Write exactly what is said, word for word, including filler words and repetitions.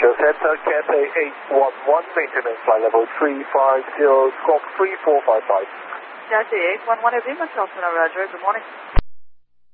Show Center, Cathay eight one one, maintenance flight level three five zero, squawk three four five five. Cathay eight one one, Aviva, Chalfina, Roger, good morning.